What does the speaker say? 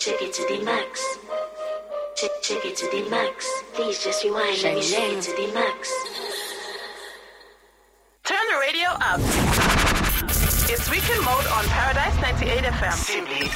Shake it to the max. Shake it to the max. Please just rewind. Let me shake it to the max. Turn the radio up. It's weekend mode on Paradise 98 FM. Simply